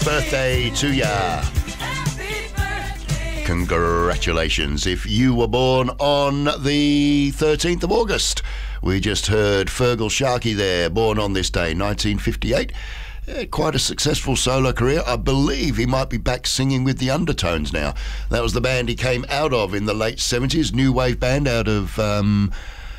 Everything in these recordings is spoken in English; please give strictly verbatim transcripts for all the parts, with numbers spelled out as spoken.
Birthday to ya. Congratulations if you were born on the thirteenth of August. We just heard Feargal Sharkey there, born on this day, nineteen fifty-eight. Yeah, quite a successful solo career. I believe he might be back singing with the Undertones now. That was the band he came out of in the late seventies, new wave band out of um,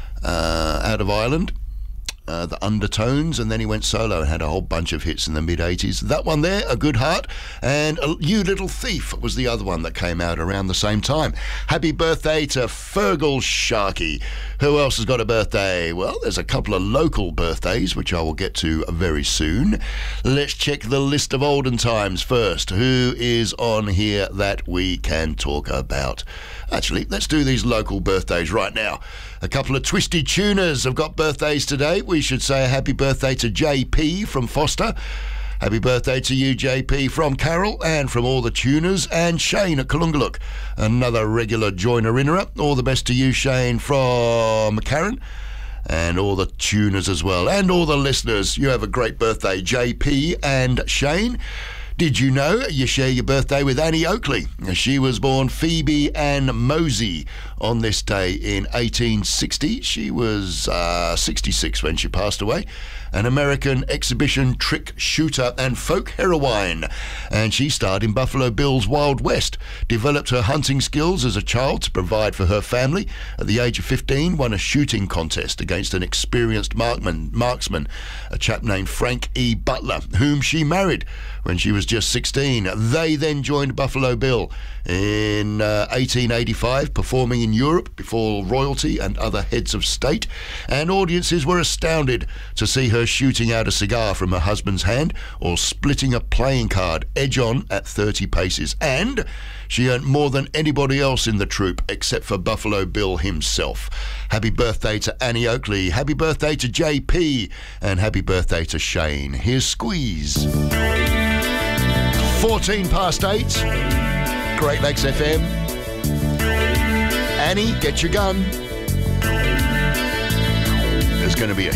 uh, out of Ireland. Uh, the Undertones, and then he went solo and had a whole bunch of hits in the mid-eighties. That one there, A Good Heart, and a You Little Thief was the other one that came out around the same time. Happy birthday to Feargal Sharkey. Who else has got a birthday? Well, there's a couple of local birthdays, which I will get to very soon. Let's check the list of olden times first. Who is on here that we can talk about? Actually, let's do these local birthdays right now. A couple of twisty tuners have got birthdays today. We should say a happy birthday to J P from Foster. Happy birthday to you, J P, from Carroll and from all the tuners, and Shane at Kalungaluk, another regular joiner-innerer. All the best to you, Shane, from Karen, and all the tuners as well, and all the listeners. You have a great birthday, J P and Shane. Did you know you share your birthday with Annie Oakley? She was born Phoebe Ann Mosey on this day in eighteen sixty. She was uh, sixty-six when she passed away. An American exhibition trick shooter and folk heroine. And she starred in Buffalo Bill's Wild West. Developed her hunting skills as a child to provide for her family. At the age of fifteen, won a shooting contest against an experienced marksman, marksman, a chap named Frank E. Butler, whom she married when she was just sixteen. They then joined Buffalo Bill in uh, eighteen eighty-five, performing in Europe before royalty and other heads of state, and audiences were astounded to see her shooting out a cigar from her husband's hand or splitting a playing card edge on at thirty paces. And she earned more than anybody else in the troupe except for Buffalo Bill himself. Happy birthday to Annie Oakley, happy birthday to J P, and happy birthday to Shane. Here's Squeeze. fourteen past eight, Great Lakes F M. Annie, get your gun. There's going to be a